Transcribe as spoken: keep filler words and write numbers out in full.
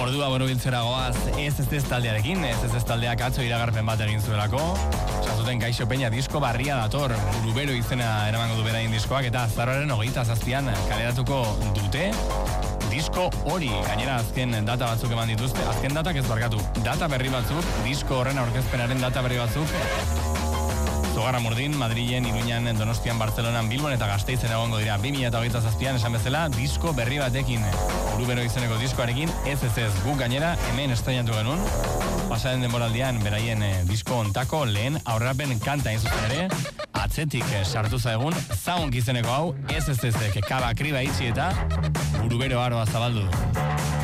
Ordua borobiltzera goaz ez ez ez taldearekin, ez ez ez taldeak atzo iragarpen bat egin zuelako. Zazuten Kaixo Peña disko barria dator, Urubero izena eramango du beraien diskoak, eta azaroaren hogeita zazpian kaleratuko dute disko hori. Gainera azken data batzuk eman dituzte, azken datak ez barkatu, data berri batzuk, disko horren aurkezpenaren data berri batzuk, Zogarra Murdin, Madrilen, Iruñan, Donostian, Bartzelonan, Bilbon eta Gasteizen egongo dira bi mila hogeita zazpian esan bezala disko berri batekin, Urubero izeneko diskoarekin, ez ez ez, guk gainera hemen estrainatu genuen, pasaren denboraldian beraien eh, disko ontako lehen aurrapen kanta inzuzen ere, atzetik eh, sartu zaigun, Zaun izeneko hau, ez ez ez, kaba kriba itxi eta Urubero aroa zabaldu du.